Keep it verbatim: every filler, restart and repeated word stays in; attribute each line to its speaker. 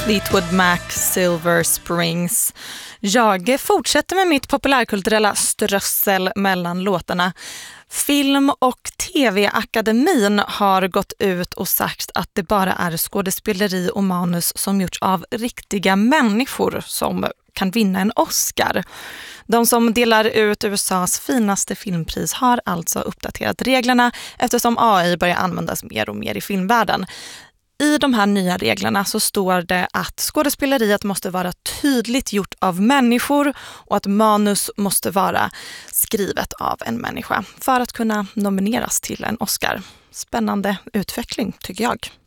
Speaker 1: Fleetwood Mac, Silver Springs. Jag fortsätter med mitt populärkulturella strössel mellan låtarna. Film- och tv-akademin har gått ut och sagt att det bara är skådespeleri och manus som gjorts av riktiga människor som kan vinna en Oscar. De som delar ut U S A:s finaste filmpris har alltså uppdaterat reglerna eftersom A I börjar användas mer och mer i filmvärlden. I de här nya reglerna så står det att skådespeleriet måste vara tydligt gjort av människor och att manus måste vara skrivet av en människa för att kunna nomineras till en Oscar. Spännande utveckling tycker jag.